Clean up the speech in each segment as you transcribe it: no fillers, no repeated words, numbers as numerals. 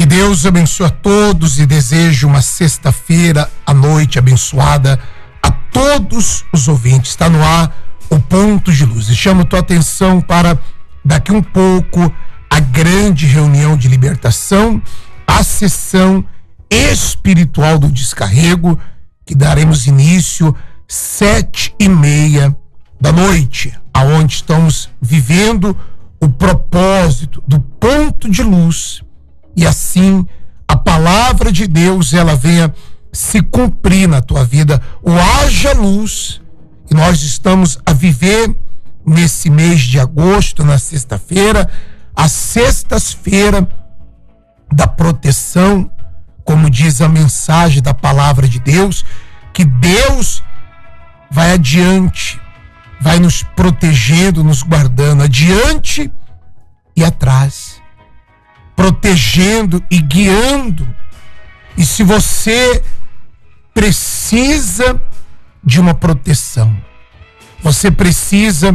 Deus abençoe a todos e desejo uma sexta-feira à noite abençoada a todos os ouvintes. Está no ar o Ponto de Luz. E chamo tua atenção para daqui um pouco a grande reunião de libertação, a sessão espiritual do descarrego, que daremos início 7:30 da noite, aonde estamos vivendo o propósito do ponto de luz, e assim a palavra de Deus ela venha se cumprir na tua vida, o haja luz. E nós estamos a viver nesse mês de agosto, na sexta-feira, as sextas-feira da proteção, como diz a mensagem da palavra de Deus, que Deus vai adiante, vai nos protegendo, nos guardando adiante e atrás, protegendo e guiando. E se você precisa de uma proteção, você precisa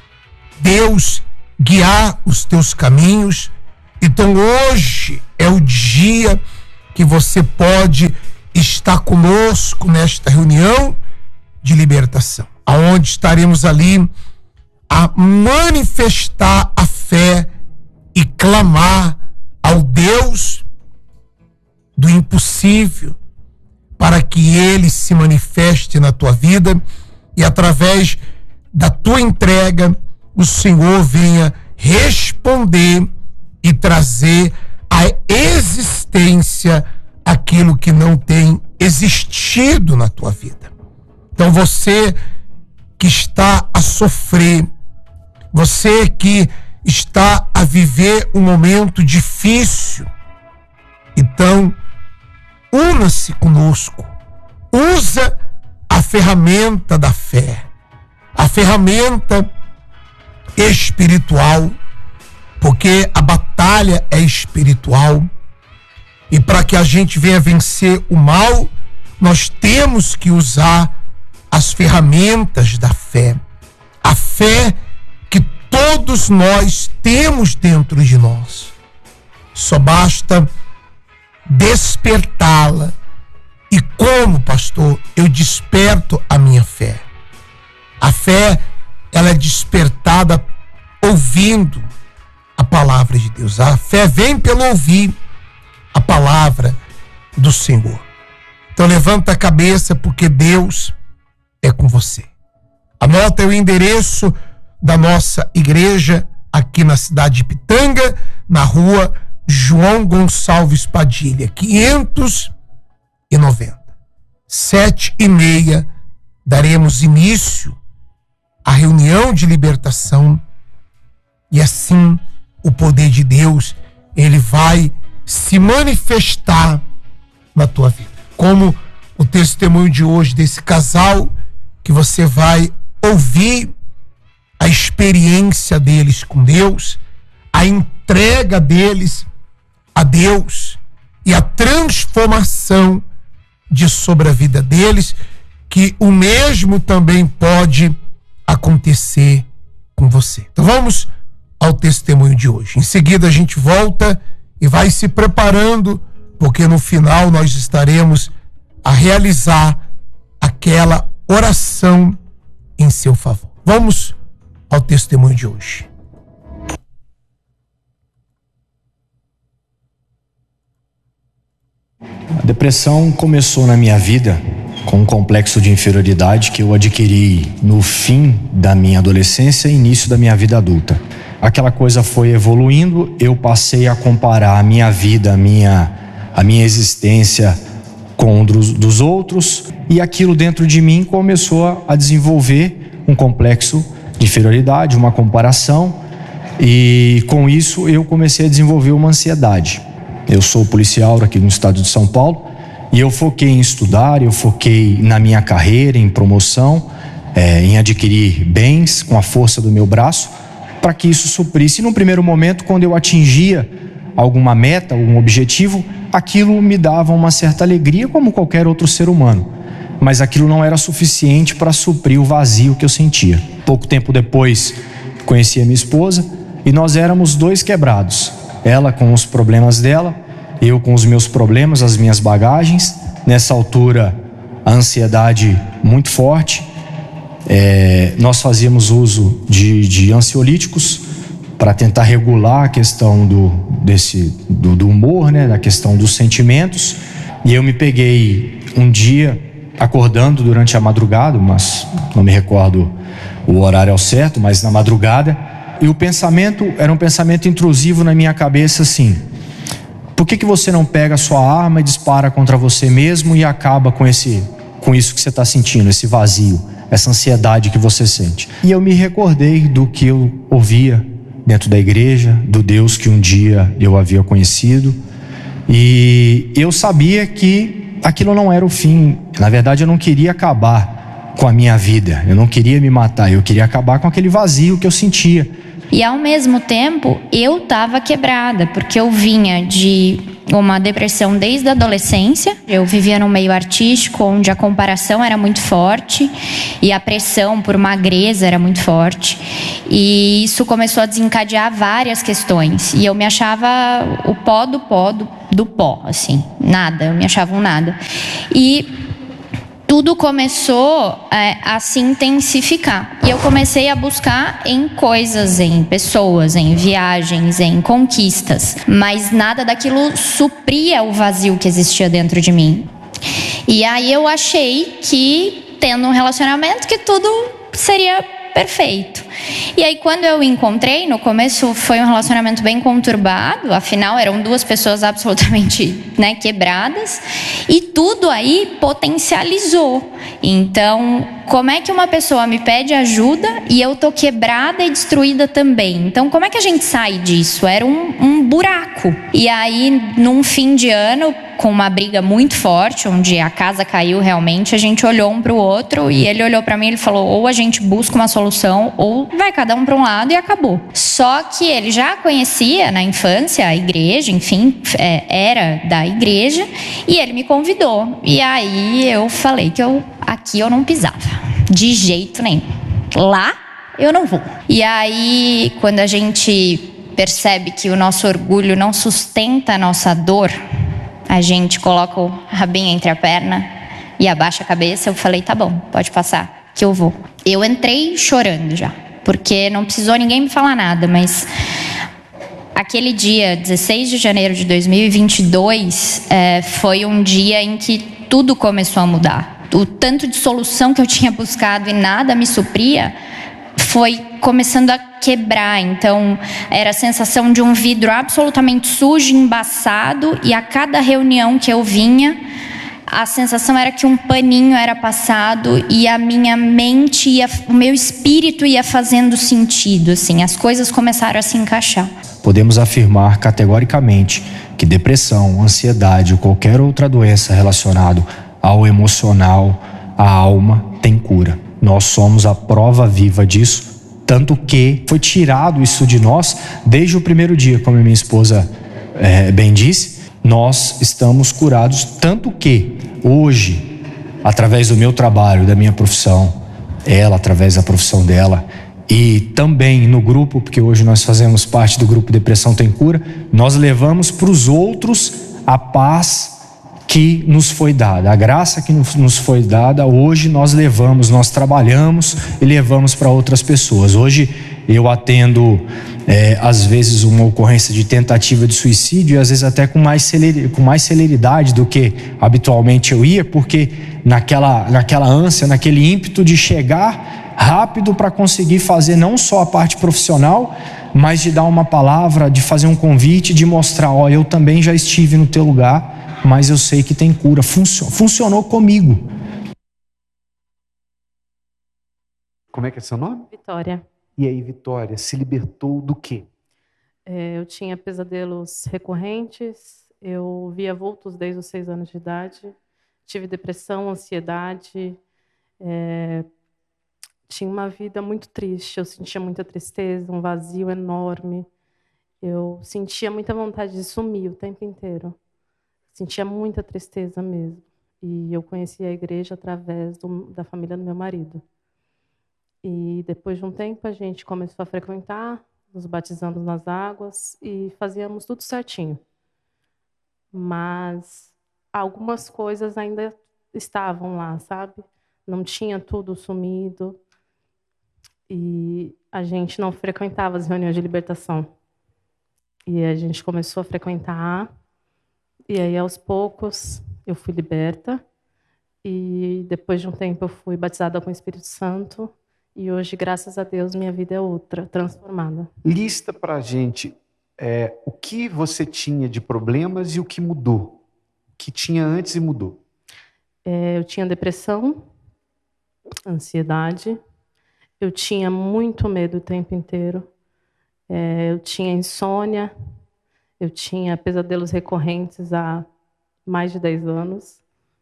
Deus guiar os teus caminhos, então hoje é o dia que você pode estar conosco nesta reunião de libertação, aonde estaremos ali a manifestar a fé e clamar ao Deus do impossível para que Ele se manifeste na tua vida e através da tua entrega o Senhor venha responder e trazer à existência aquilo que não tem existido na tua vida. Então você que está a sofrer, você que está a viver um momento difícil, então una-se conosco, usa a ferramenta da fé, a ferramenta espiritual, porque a batalha é espiritual, e para que a gente venha vencer o mal, nós temos que usar as ferramentas da fé, a fé que todos nós temos dentro de nós. Só basta despertá-la. E como, pastor, eu desperto a minha fé? A fé, ela é despertada ouvindo a palavra de Deus. A fé vem pelo ouvir a palavra do Senhor. Então levanta a cabeça, porque Deus é com você. Anota o endereço da nossa igreja aqui na cidade de Pitanga, na rua João Gonçalves Padilha, 590. 7:30 daremos início à reunião de libertação, e assim o poder de Deus ele vai se manifestar na tua vida, como o testemunho de hoje desse casal, que você vai ouvir a experiência deles com Deus, a entrega deles a Deus e a transformação sobre a vida deles, que o mesmo também pode acontecer com você. Então vamos ao testemunho de hoje. Em seguida a gente volta e vai se preparando, porque no final nós estaremos a realizar aquela oração em seu favor. Vamos ao testemunho de hoje. A depressão começou na minha vida com um complexo de inferioridade que eu adquiri no fim da minha adolescência e início da minha vida adulta. Aquela coisa foi evoluindo, eu passei a comparar a minha vida, a minha existência com dos outros, e aquilo dentro de mim começou a desenvolver um complexo de inferioridade, uma comparação, e com isso eu comecei a desenvolver uma ansiedade. Eu sou policial aqui no estado de São Paulo, e eu foquei em estudar, eu foquei na minha carreira, em promoção, em adquirir bens com a força do meu braço, para que isso suprisse. E no primeiro momento, quando eu atingia alguma meta, algum objetivo, aquilo me dava uma certa alegria, como qualquer outro ser humano. Mas aquilo não era suficiente para suprir o vazio que eu sentia. Pouco tempo depois, conheci a minha esposa e nós éramos dois quebrados. Ela com os problemas dela, Eu com os meus problemas, as minhas bagagens. Nessa altura, a ansiedade muito forte. Nós fazíamos uso de ansiolíticos para tentar regular a questão do humor, né, da questão dos sentimentos. E eu me peguei um dia acordando durante a madrugada, mas não me recordo o horário ao certo, mas na madrugada, e o pensamento era um pensamento intrusivo na minha cabeça assim: por que você não pega a sua arma e dispara contra você mesmo e acaba com isso que você está sentindo, esse vazio, essa ansiedade que você sente? E eu me recordei do que eu ouvia dentro da igreja, do Deus que um dia eu havia conhecido, e eu sabia que aquilo não era o fim. Na verdade, eu não queria acabar com a minha vida, eu não queria me matar, eu queria acabar com aquele vazio que eu sentia. E ao mesmo tempo, eu estava quebrada, porque eu vinha de uma depressão desde a adolescência. Eu vivia num meio artístico onde a comparação era muito forte e a pressão por magreza era muito forte. E isso começou a desencadear várias questões. E eu me achava o pó do pó, assim, nada, eu me achava um nada. E tudo começou a se intensificar. E eu comecei a buscar em coisas, em pessoas, em viagens, em conquistas. Mas nada daquilo supria o vazio que existia dentro de mim. E aí eu achei que, tendo um relacionamento, que tudo seria perfeito. E aí quando eu encontrei, no começo foi um relacionamento bem conturbado, afinal eram duas pessoas absolutamente, né, quebradas, e tudo aí potencializou. Então, como é que uma pessoa me pede ajuda e eu tô quebrada e destruída também? Então, como é que a gente sai disso? Era um buraco. E aí, num fim de ano, com uma briga muito forte, onde a casa caiu realmente, a gente olhou um para o outro e ele olhou para mim e ele falou: ou a gente busca uma solução ou vai cada um para um lado e acabou. Só que ele já conhecia na infância a igreja, enfim, era da igreja, e ele me convidou. E aí eu falei que aqui eu não pisava, de jeito nenhum. Lá eu não vou. E aí, quando a gente percebe que o nosso orgulho não sustenta a nossa dor, a gente coloca o rabinho entre a perna e abaixa a cabeça. Eu falei: tá bom, pode passar, que eu vou. Eu entrei chorando já, porque não precisou ninguém me falar nada, mas aquele dia, 16 de janeiro de 2022, foi um dia em que tudo começou a mudar. O tanto de solução que eu tinha buscado e nada me supria foi começando a quebrar. Então era a sensação de um vidro absolutamente sujo, embaçado, e a cada reunião que eu vinha, a sensação era que um paninho era passado e a minha mente o meu espírito ia fazendo sentido, assim, as coisas começaram a se encaixar. Podemos afirmar categoricamente que depressão, ansiedade ou qualquer outra doença relacionada ao emocional, à alma, tem cura. Nós somos a prova viva disso, tanto que foi tirado isso de nós desde o primeiro dia, como a minha esposa bem disse. Nós estamos curados, tanto que hoje, através do meu trabalho, da minha profissão, ela através da profissão dela, e também no grupo, porque hoje nós fazemos parte do grupo Depressão Tem Cura, nós levamos para os outros a paz que nos foi dada, a graça que nos foi dada. Hoje nós levamos, nós trabalhamos e levamos para outras pessoas. Hoje eu atendo às vezes uma ocorrência de tentativa de suicídio, e às vezes até com mais celeridade do que habitualmente eu ia, porque naquela ânsia, naquele ímpeto de chegar rápido para conseguir fazer não só a parte profissional, mas de dar uma palavra, de fazer um convite, de mostrar: ó, eu também já estive no teu lugar, mas eu sei que tem cura. Funcionou comigo. Como é que é seu nome? Vitória. E aí, Vitória, se libertou do quê? Eu tinha pesadelos recorrentes, eu via vultos desde os 6 anos de idade, tive depressão, ansiedade, tinha uma vida muito triste, eu sentia muita tristeza, um vazio enorme, eu sentia muita vontade de sumir o tempo inteiro, sentia muita tristeza mesmo. E eu conheci a igreja através da família do meu marido. E depois de um tempo a gente começou a frequentar, nos batizamos nas águas e fazíamos tudo certinho. mas algumas coisas ainda estavam lá, sabe? Não tinha tudo sumido. E a gente não frequentava as reuniões de libertação. E a gente começou a frequentar. E aí, aos poucos, eu fui liberta. E depois de um tempo, eu fui batizada com o Espírito Santo. E hoje, graças a Deus, minha vida é outra, transformada. Lista pra gente o que você tinha de problemas e o que mudou. O que tinha antes e mudou. Eu tinha depressão, ansiedade. Eu tinha muito medo o tempo inteiro. Eu tinha insônia. Eu tinha pesadelos recorrentes há mais de 10 anos.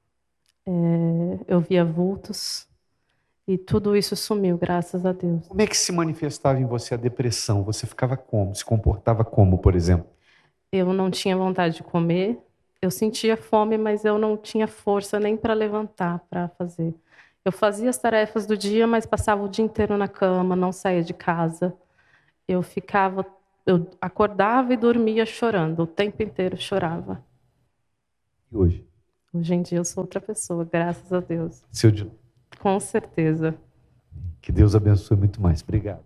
Eu via vultos. E tudo isso sumiu, graças a Deus. Como é que se manifestava em você a depressão? Você ficava como? Se comportava como, por exemplo? Eu não tinha vontade de comer. Eu sentia fome, mas eu não tinha força nem para levantar, para fazer. Eu fazia as tarefas do dia, mas passava o dia inteiro na cama, não saía de casa. Eu acordava e dormia chorando, o tempo inteiro chorava. E hoje? Hoje em dia eu sou outra pessoa, graças a Deus. Seu de... Com certeza. Que Deus abençoe muito mais. Obrigado.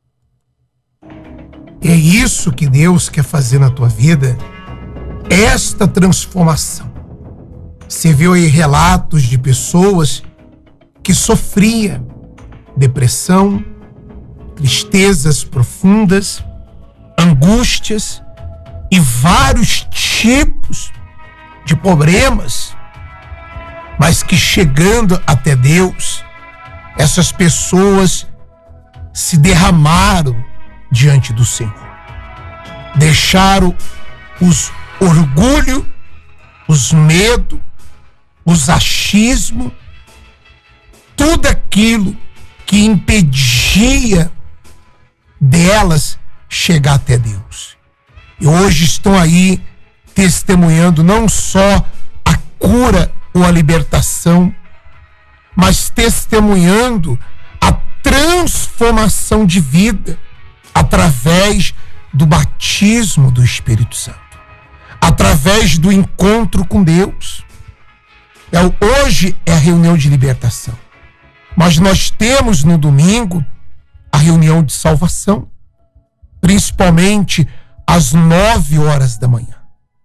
É isso que Deus quer fazer na tua vida, esta transformação. Você viu aí relatos de pessoas que sofriam depressão, tristezas profundas, angústias e vários tipos de problemas, mas que chegando até Deus, essas pessoas se derramaram diante do Senhor. Deixaram os orgulho, os medos, os achismos, tudo aquilo que impedia delas chegar até Deus. E hoje estão aí testemunhando não só a cura ou a libertação, mas testemunhando a transformação de vida através do batismo do Espírito Santo, através do encontro com Deus. Hoje é a reunião de libertação, mas nós temos no domingo a reunião de salvação, principalmente às 9 horas da manhã,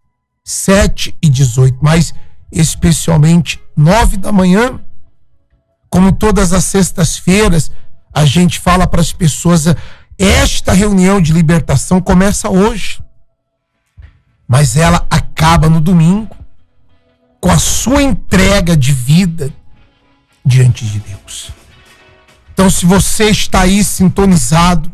7h18, mas especialmente 9 da manhã. Como todas as sextas-feiras, a gente fala para as pessoas, esta reunião de libertação começa hoje, mas ela acaba no domingo, com a sua entrega de vida diante de Deus. Então, se você está aí sintonizado,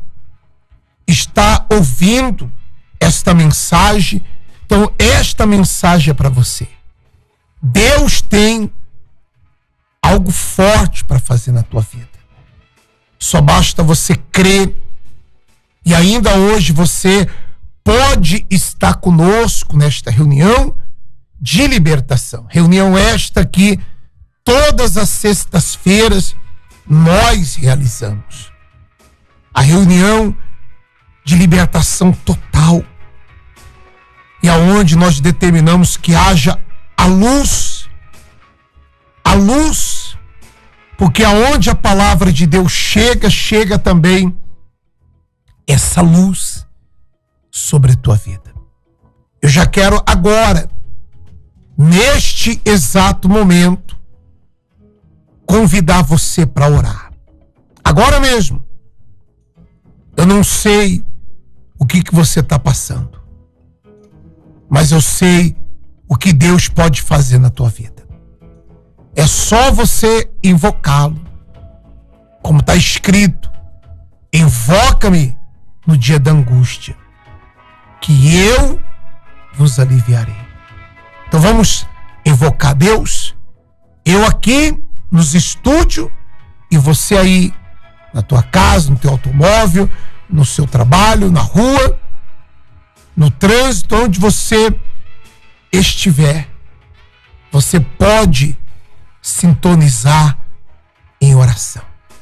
está ouvindo esta mensagem, então esta mensagem é para você. Deus tem algo forte para fazer na tua vida. Só basta você crer. E ainda hoje você pode estar conosco nesta reunião de libertação. Reunião esta que todas as sextas-feiras nós realizamos. A reunião de libertação total. E aonde nós determinamos que haja a luz. A luz. Porque aonde a palavra de Deus chega, chega também essa luz sobre a tua vida. Eu já quero agora, neste exato momento, convidar você para orar. Agora mesmo. Eu não sei o que você está passando, mas eu sei o que Deus pode fazer na tua vida. É só você invocá-lo, como está escrito: invoca-me no dia da angústia, que eu vos aliviarei. Então vamos invocar Deus, eu aqui nos estúdios e você aí na tua casa, no teu automóvel, no seu trabalho, na rua, no trânsito, onde você estiver, você pode sintonizar em oração.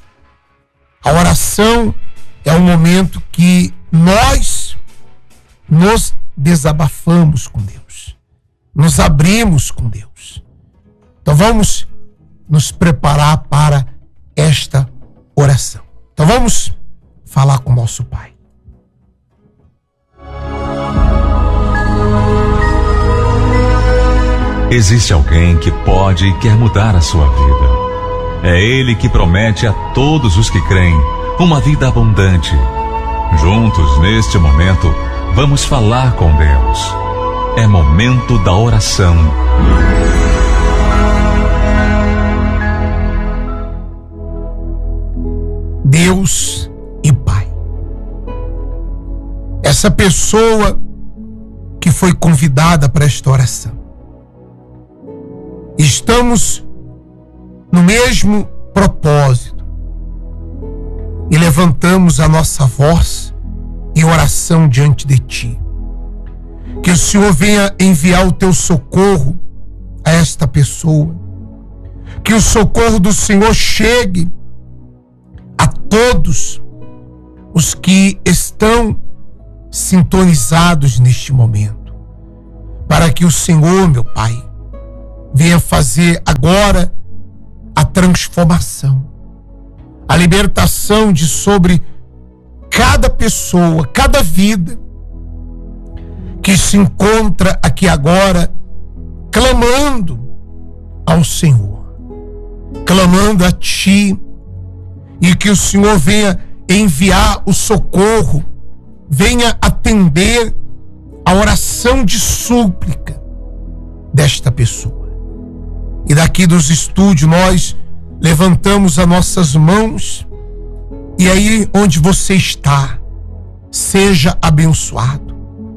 A oração é um momento que nós nos desabafamos com Deus. nos abrimos com Deus. Então vamos nos preparar para esta oração. Então vamos falar com o nosso Pai. Existe alguém que pode e quer mudar a sua vida. É Ele que promete a todos os que creem uma vida abundante. Juntos, neste momento, vamos falar com Deus. É momento da oração. Deus e Pai. Essa pessoa que foi convidada para esta oração. Estamos no mesmo propósito e levantamos a nossa voz em oração diante de Ti. Que o Senhor venha enviar o Teu socorro a esta pessoa. Que o socorro do Senhor chegue a todos os que estão sintonizados neste momento. Para que o Senhor, meu Pai, venha fazer agora a transformação, a libertação de sobre cada pessoa, cada vida que se encontra aqui agora clamando ao Senhor, clamando a Ti, e que o Senhor venha enviar o socorro, venha atender a oração de súplica desta pessoa. E daqui dos estúdios nós levantamos as nossas mãos, e aí onde você está, seja abençoado,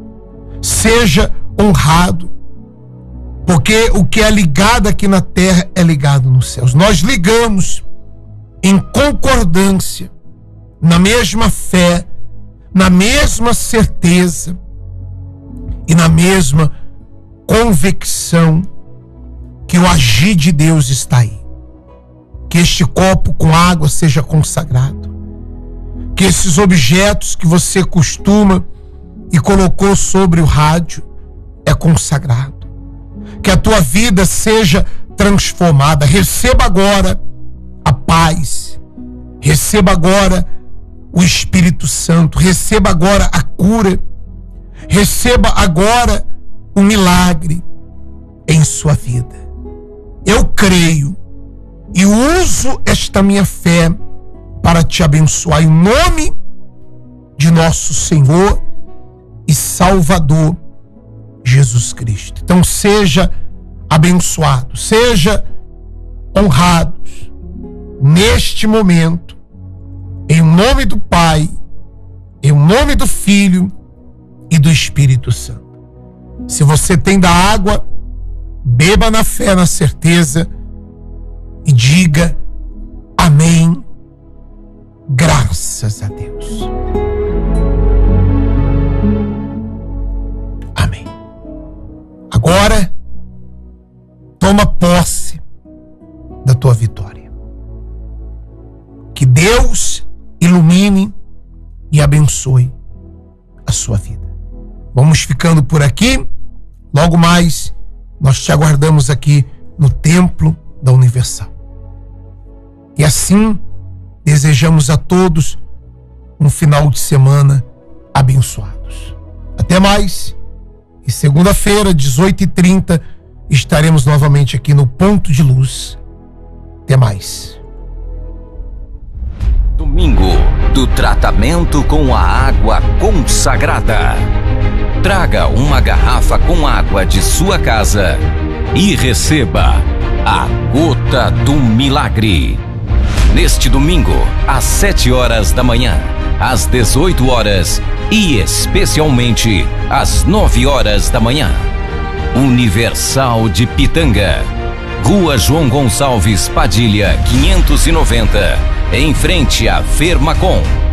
seja honrado, porque o que é ligado aqui na terra é ligado nos céus. Nós ligamos em concordância, na mesma fé, na mesma certeza e na mesma convicção que o agir de Deus está aí. Que este copo com água seja consagrado. Que esses objetos que você costuma e colocou sobre o rádio é consagrado. Que a tua vida seja transformada. Receba agora a paz. Receba agora o Espírito Santo. Receba agora a cura. Receba agora o milagre em sua vida. Eu creio e uso esta minha fé para te abençoar em nome de nosso Senhor e Salvador Jesus Cristo. Então seja abençoado, seja honrados neste momento, em nome do Pai, em nome do Filho e do Espírito Santo. Se você tem da água, beba na fé, na certeza e diga amém, graças a Deus. Amém. Agora, toma posse da tua vitória. Que Deus ilumine e abençoe a sua vida. Vamos ficando por aqui. Logo mais, nós te aguardamos aqui no Templo da Universal. E assim, desejamos a todos um final de semana abençoados. Até mais. E segunda-feira, 18h30, estaremos novamente aqui no Ponto de Luz. Até mais. Domingo do tratamento com a água consagrada. Traga uma garrafa com água de sua casa e receba a Gota do Milagre. Neste domingo, às 7 horas da manhã, às 18 horas e especialmente às 9 horas da manhã. Universal de Pitanga, Rua João Gonçalves Padilha, 590, em frente à Fermacom.